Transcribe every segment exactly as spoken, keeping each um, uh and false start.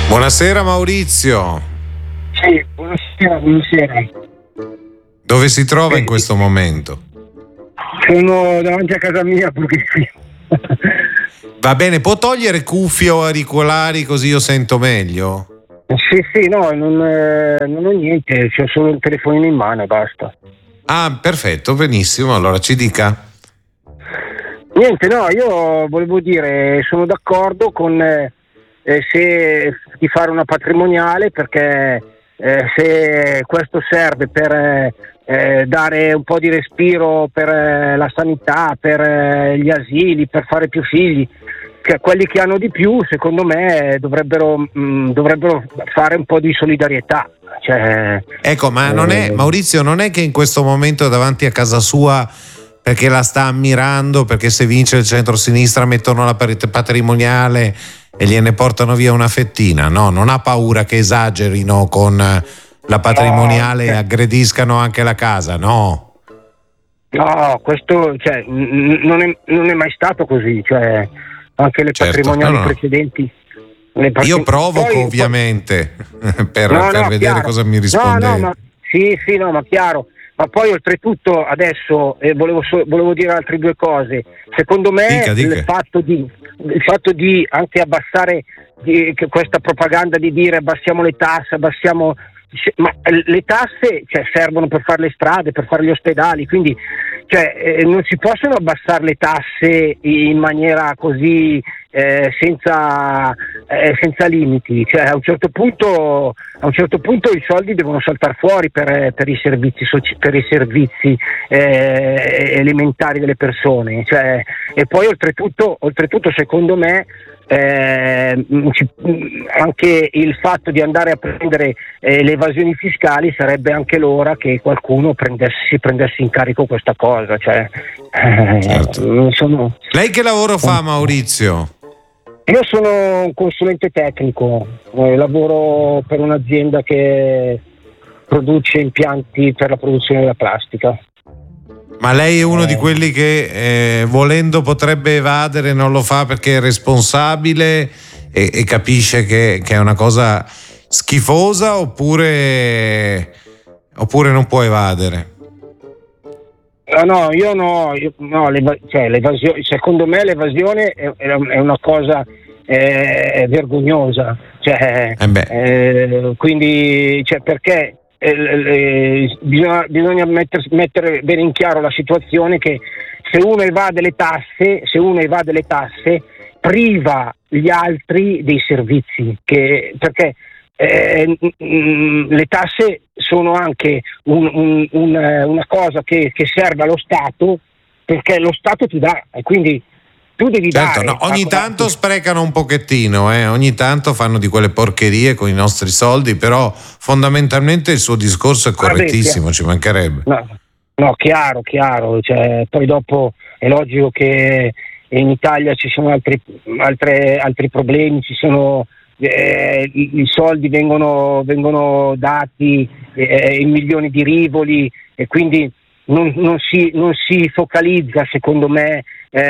Buonasera Maurizio. Sì, buonasera, buonasera. Dove si trova in questo momento? Sono davanti a casa mia perché qui. Va bene, può togliere cuffie o auricolari così io sento meglio? Sì, sì, no, non, eh, non ho niente, c'ho solo il telefonino in mano e basta. Ah, perfetto, benissimo, allora ci dica. Niente, no, io volevo dire, sono d'accordo con eh, se di fare una patrimoniale, perché eh, se questo serve per eh, eh, dare un po' di respiro per eh, la sanità, per eh, gli asili, per fare più figli, che quelli che hanno di più, secondo me dovrebbero, mh, dovrebbero fare un po' di solidarietà. Cioè, ecco, ma non è, Maurizio, non è che in questo momento davanti a casa sua, perché la sta ammirando, perché se vince il centro-sinistra mettono la patrimoniale e gliene portano via una fettina, no? Non ha paura che esagerino con la patrimoniale no, e aggrediscano anche la casa, no? No, questo cioè, n- non, è, non è mai stato così, cioè anche le certo, patrimoniali no, no. precedenti. Le part- Io provoco poi, ovviamente per, no, per no, vedere chiaro. cosa mi rispondete. No, no, ma, sì, sì, no, ma chiaro. Ma poi oltretutto adesso eh, volevo, so, volevo dire altre due cose. Secondo me dica, dica. il fatto di il fatto di anche abbassare di, che questa propaganda di dire abbassiamo le tasse, abbassiamo ma le tasse cioè, servono per fare le strade, per fare gli ospedali, quindi cioè, eh, non si possono abbassare le tasse in maniera così eh, senza, eh, senza limiti, cioè, a un certo punto a un certo punto i soldi devono saltare fuori per, per i servizi soci- per i servizi eh, elementari delle persone, cioè, e poi oltretutto, oltretutto secondo me Eh, anche il fatto di andare a prendere eh, le evasioni fiscali sarebbe anche l'ora che qualcuno prendesse, si prendesse in carico questa cosa, cioè, eh, certo. sono... Lei che lavoro fa, Maurizio? Io sono un consulente tecnico, eh, lavoro per un'azienda che produce impianti per la produzione della plastica. Ma lei è uno di quelli che eh, volendo potrebbe evadere, non lo fa perché è responsabile e, e capisce che, che è una cosa schifosa, oppure, oppure non può evadere? No, no, io no, io, no cioè, l'evasione, secondo me l'evasione è, è una cosa eh, vergognosa, cioè, eh beh. Eh, quindi cioè, perché Eh, eh, bisogna, bisogna metter, mettere bene in chiaro la situazione che se uno evade le tasse, se uno evade le tasse, priva gli altri dei servizi, che, perché eh, mh, le tasse sono anche un, un, un, una cosa che, che serve allo Stato, perché lo Stato ti dà e quindi tu devi certo, dare. No, ogni tanto sprecano un pochettino, eh? ogni tanto fanno di quelle porcherie con i nostri soldi, però fondamentalmente il suo discorso è correttissimo, Vabbè, ci mancherebbe. No, no, chiaro, chiaro, cioè, poi dopo è logico che in Italia ci sono altri, altre, altri problemi, ci sono eh, i, i soldi vengono, vengono dati eh, in milioni di rivoli e quindi non, non, si, non si focalizza, secondo me.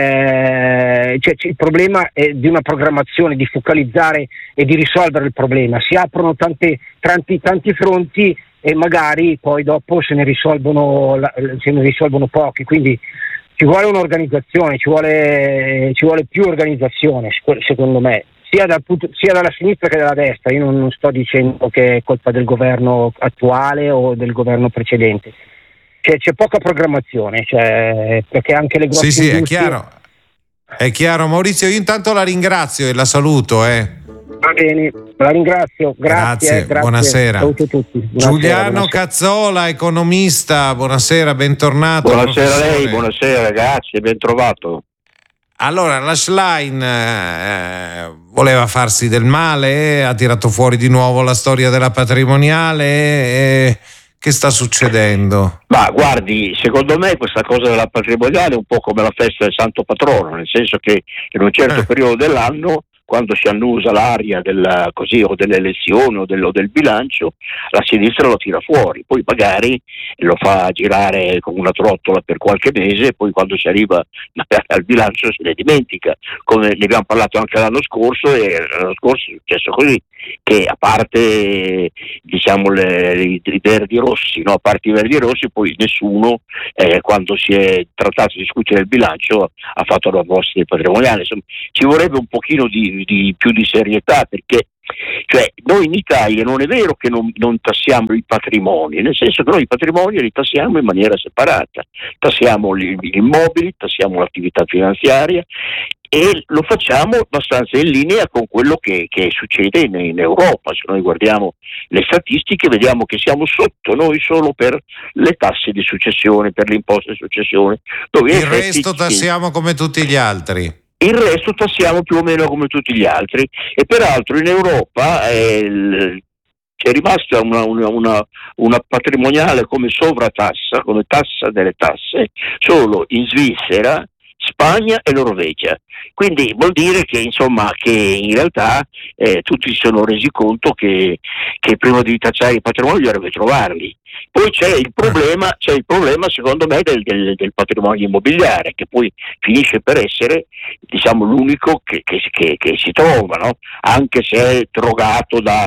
Eh, cioè, il problema è di una programmazione, di focalizzare e di risolvere il problema. Si aprono tante, tanti, tanti fronti e magari poi dopo se ne risolvono, se ne risolvono pochi, quindi ci vuole un'organizzazione, ci vuole, ci vuole più organizzazione, secondo me, sia, dal, sia dalla sinistra che dalla destra. Io non, non sto dicendo che è colpa del governo attuale o del governo precedente. C'è, c'è poca programmazione, cioè, perché anche le grosse sì, sì, industrie... è chiaro. È chiaro, Maurizio, io intanto la ringrazio e la saluto. Eh. Va bene, la ringrazio, grazie. Grazie, eh, grazie. buonasera. Saluto tutti. Buonasera, Giuliano buonasera. Cazzola, economista, buonasera, bentornato. Buonasera a professore. lei, buonasera ragazzi, ben trovato. Allora, la Schlein eh, voleva farsi del male, eh, ha tirato fuori di nuovo la storia della patrimoniale. Eh, Che sta succedendo? Ma guardi, secondo me questa cosa della patrimoniale è un po' come la festa del santo patrono, nel senso che in un certo eh. periodo dell'anno quando si annusa l'aria della, così, o delle elezioni o del, o del bilancio, la sinistra lo tira fuori, poi magari lo fa girare come una trottola per qualche mese e poi quando si arriva al bilancio se ne dimentica, come ne abbiamo parlato anche l'anno scorso, e l'anno scorso è successo così, che a parte diciamo le, i, i verdi rossi, no? A parte i verdi rossi, poi nessuno eh, quando si è trattato di discutere il bilancio ha fatto la proposta patrimoniale. Insomma, ci vorrebbe un pochino di, di più di serietà, perché cioè noi in Italia non è vero che non, non tassiamo i patrimoni, nel senso che noi i patrimoni li tassiamo in maniera separata, tassiamo gli, gli immobili, tassiamo l'attività finanziaria e lo facciamo abbastanza in linea con quello che, che succede in, in Europa. Se noi guardiamo le statistiche vediamo che siamo sotto noi solo per le tasse di successione, per l'imposta di successione, dove il resto tassiamo come tutti gli altri. Il resto tassiamo più o meno come tutti gli altri, e peraltro in Europa eh, c'è rimasta una, una, una, una patrimoniale come sovratassa, come tassa delle tasse, solo in Svizzera, Spagna e Norvegia. Quindi vuol dire che insomma che in realtà eh, tutti si sono resi conto che, che prima di tassare i patrimoni bisognerebbe trovarli. Poi c'è il problema, c'è il problema secondo me del, del, del patrimonio immobiliare, che poi finisce per essere diciamo l'unico che, che, che, che si trova, no? Anche se è drogato da,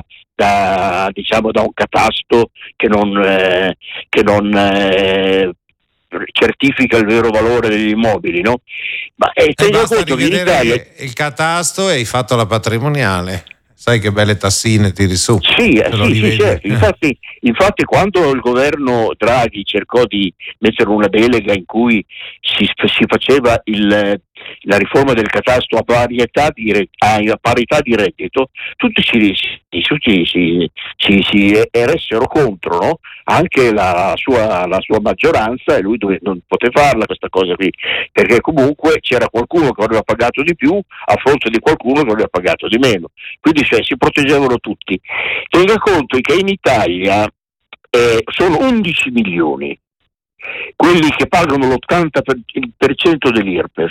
da diciamo da un catasto che non, eh, che non eh, certifica il vero valore degli immobili, no? Ma eh, e tengo basta conto che in rivedere Italia il catasto e hai fatto la patrimoniale. Sai che belle tassine tiri su. Sì, eh, sì, sì, certo. Infatti, infatti quando il governo Draghi cercò di mettere una delega in cui si, si faceva il, la riforma del catasto a parità di, a parità di reddito, tutti si, tutti si, si, si eressero contro, no? Anche la sua, la sua maggioranza, e lui dove, non poté farla questa cosa qui, perché comunque c'era qualcuno che aveva pagato di più a fronte di qualcuno che aveva pagato di meno, quindi cioè, si proteggevano tutti. Tenga conto che in Italia eh, sono undici milioni quelli che pagano l'ottanta per cento dell'Irpef,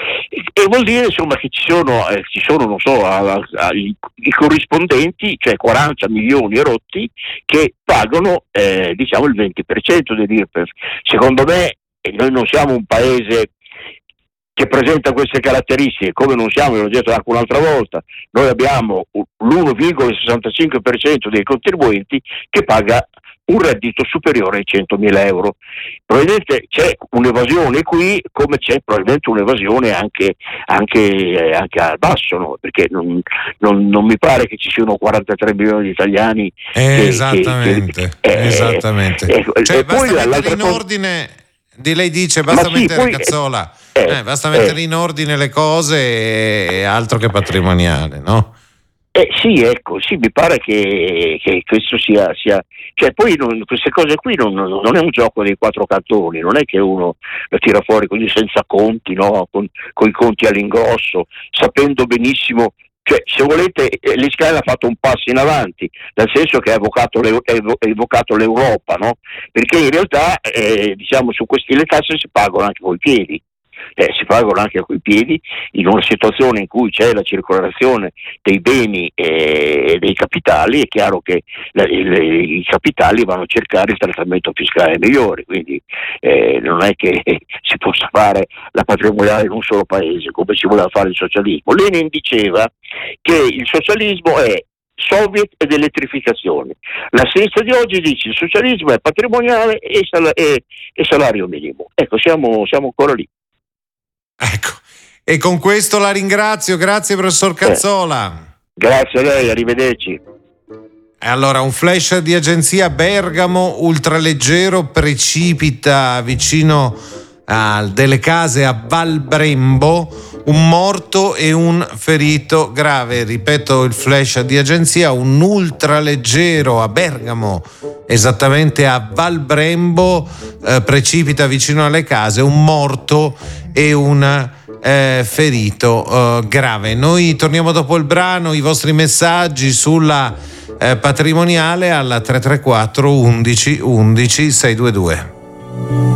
e vuol dire insomma che ci sono, eh, ci sono non so, a, a, a, i, i corrispondenti, cioè quaranta milioni rotti che pagano eh, diciamo il venti per cento dell'Irpef. Secondo me eh, noi non siamo un paese che presenta queste caratteristiche, come non siamo, l'ho detto anche un'altra volta, noi abbiamo l'uno virgola sessantacinque per cento dei contribuenti che paga un reddito superiore ai centomila euro. Probabilmente c'è un'evasione qui, come c'è probabilmente un'evasione anche, anche, eh, anche al basso, no? Perché non, non, non mi pare che ci siano quarantatré milioni di italiani. Eh, che, esattamente, che, eh, esattamente. Eh, cioè, e basta poi mettere in cosa... ordine, di lei dice, basta sì, mettere poi, Cazzola, eh, eh, basta mettere eh. in ordine le cose e altro che patrimoniale, no? Eh sì, ecco, sì, mi pare che, che questo sia, sia cioè poi non, queste cose qui non, non è un gioco dei quattro cantoni, non è che uno lo tira fuori così senza conti, no? Con, con i conti all'ingrosso, sapendo benissimo, cioè se volete l'Israele ha fatto un passo in avanti, nel senso che ha evocato, ha evocato l'Europa, no? Perché in realtà eh, diciamo su queste le tasse si pagano anche coi piedi. Eh, si pagano anche coi piedi in una situazione in cui c'è la circolazione dei beni e dei capitali. È chiaro che la, le, i capitali vanno a cercare il trattamento fiscale migliore, quindi eh, non è che si possa fare la patrimoniale in un solo paese come si voleva fare il socialismo. Lenin diceva che il socialismo è Soviet ed elettrificazione. La sinistra di oggi dice il socialismo è patrimoniale e, sal- e, e salario minimo. Ecco, siamo, siamo ancora lì. Ecco, e con questo la ringrazio, grazie professor Cazzola. Eh, grazie a lei, arrivederci. E allora un flash di agenzia: Bergamo, ultraleggero precipita vicino a delle case a Val Brembo, un morto e un ferito grave. Ripeto il flash di agenzia: un ultraleggero a Bergamo, esattamente a Val Brembo, eh, precipita vicino alle case, un morto e un eh, ferito eh, grave. Noi torniamo dopo il brano, i vostri messaggi sulla eh, patrimoniale alla tre tre quattro undici undici sei due due.